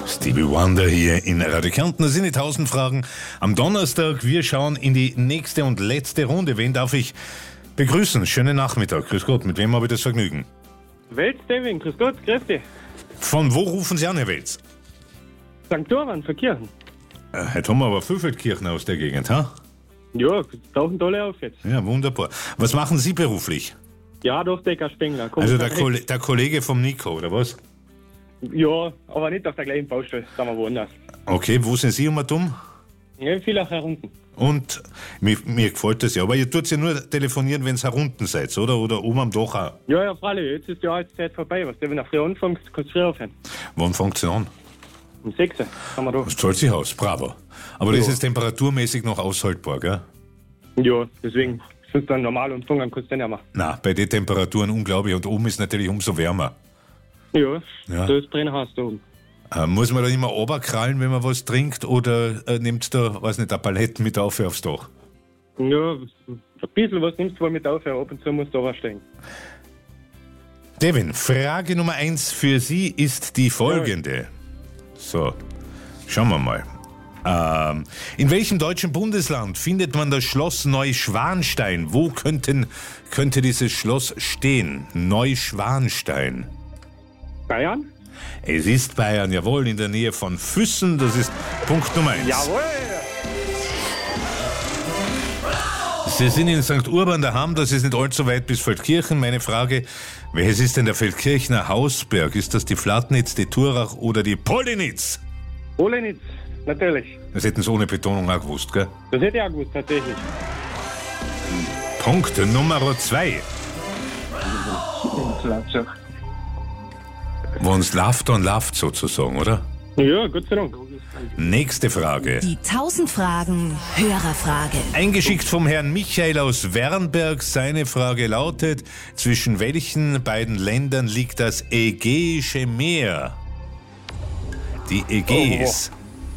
Stevie Wonder hier in Radio Kärnten. Das sind die 1000 Fragen am Donnerstag. Wir schauen in die nächste und letzte Runde. Wen darf ich begrüßen? Schönen Nachmittag. Grüß Gott, mit wem habe ich das Vergnügen? Welz, Devin, grüß Gott, grüß dich. Von wo rufen Sie an, Herr Welz? St. Doran für Kirchen. Heute haben wir aber viele Kirchen aus der Gegend, ha? Ja, tauchen tolle auf jetzt. Ja, wunderbar. Was machen Sie beruflich? Ja, Dorfdecker Spengler. Also der Kollege vom Nico, oder was? Ja, aber nicht auf der gleichen Baustelle, da wir woanders. Okay, wo sind Sie immer dumm? Ja, viel auch herunten. Und mir gefällt das ja. Aber ihr tut ja nur telefonieren, wenn ihr herunten seid, oder? Oder oben am Dach auch. Ja, freilich, jetzt ist die Arbeitszeit vorbei. Was du, wenn du früh anfängst, kannst du früh aufhören. Wann fängt es an? Um 6 Uhr sind wir da. Das zahlt sich aus, bravo. Aber das ist temperaturmäßig noch aushaltbar, gell? Ja, deswegen sind dann normal und fangen kannst du nicht mehr. Na, bei den Temperaturen unglaublich. Und oben ist natürlich umso wärmer. Ja, Ja. da ist Brennhaus da oben. Muss man da immer runterkrallen, wenn man was trinkt? Oder nimmt da, weiß nicht, eine Palette mit auf aufs Dach? Ja, ein bisschen was nimmst du wohl mit auf, ab und zu musst du runtersteigen. Devin, Frage Nummer 1 für Sie ist die folgende. So, schauen wir mal. In welchem deutschen Bundesland findet man das Schloss Neuschwanstein? Wo könnte dieses Schloss stehen? Neuschwanstein. Bayern? Es ist Bayern, jawohl, in der Nähe von Füssen. Das ist Punkt Nummer 1. Jawohl! Sie sind in St. Urban daheim, das ist nicht allzu weit bis Feldkirchen. Meine Frage, welches ist denn der Feldkirchner Hausberg? Ist das die Flatnitz, die Turach oder die Polenitz? Polenitz, natürlich. Das hätten Sie ohne Betonung auch gewusst, gell? Das hätte ich auch gewusst, tatsächlich. Punkt Nummer 2. Wenn es läuft, dann läuft sozusagen, oder? Ja, Gott sei Dank. Nächste Frage. Die 1000 Fragen Hörerfrage. Eingeschickt vom Herrn Michael aus Wernberg. Seine Frage lautet, zwischen welchen beiden Ländern liegt das Ägäische Meer? Die Ägäis.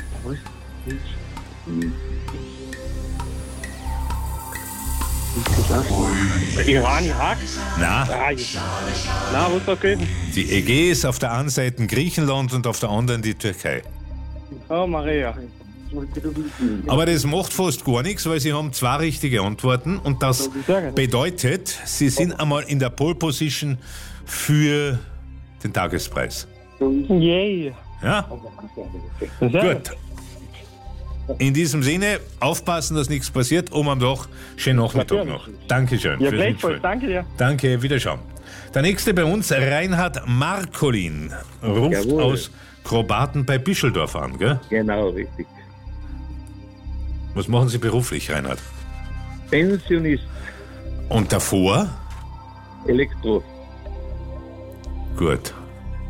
Iran, Irak? Na, Na, was da gewesen? die Ägäis auf der einen Seite Griechenland und auf der anderen die Türkei. Oh, Maria. Aber das macht fast gar nichts, weil Sie haben 2 richtige Antworten und das bedeutet, Sie sind einmal in der Pole Position für den Tagespreis. Yay. Ja? Gut. In diesem Sinne, aufpassen, dass nichts passiert. Oben am Dach, schönen Nachmittag noch. Dankeschön. Ja, fürs gleichfalls. Mitspielen. Danke dir. Danke, Wiederschauen. Der nächste bei uns, Reinhard Markolin, ruft Jawohl. aus Krobaten bei Bischeldorf an, gell? Genau, richtig. Was machen Sie beruflich, Reinhard? Pensionist, Und davor? Elektro. Gut.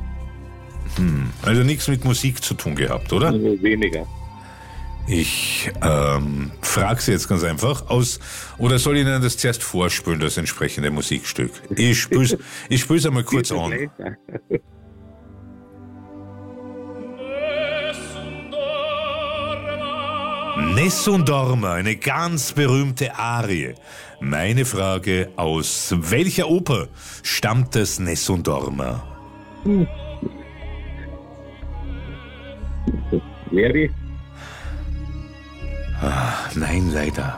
Also nichts mit Musik zu tun gehabt, oder? Nur weniger. Ich frage Sie jetzt ganz einfach oder soll ich Ihnen das zuerst vorspielen, das entsprechende Musikstück? Ich spül's einmal kurz an. Nessun Dorma, eine ganz berühmte Arie. Meine Frage, aus welcher Oper stammt das Nessun Dorma? Wäre Nein, leider.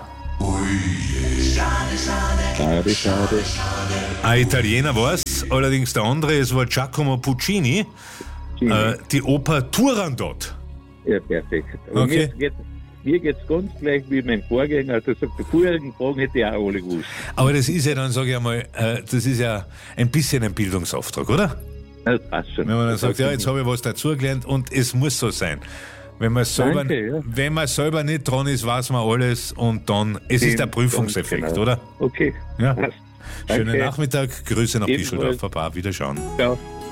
schade. Ein Italiener war's, allerdings der andere, es war Giacomo Puccini, die Oper Turandot. Ja, perfekt. Aber Okay. mir geht's ganz gleich wie mein Vorgänger. Der sagt, die vorherigen Fragen hätte ich auch alle gewusst. Aber das ist ja dann, sage ich einmal, das ist ja ein bisschen ein Bildungsauftrag, oder? Das passt schon. Wenn man dann sagt, ja, jetzt habe ich was dazugelernt und es muss so sein. Wenn man selber, Danke, ja. wenn man selber nicht dran ist, weiß man alles und dann, es ist der Prüfungseffekt, Genau. oder? Okay. Ja. Passt. Schönen Danke. Nachmittag, Grüße nach Ebenfalls. Bischeldorf, Papa, Wiederschauen. Ciao.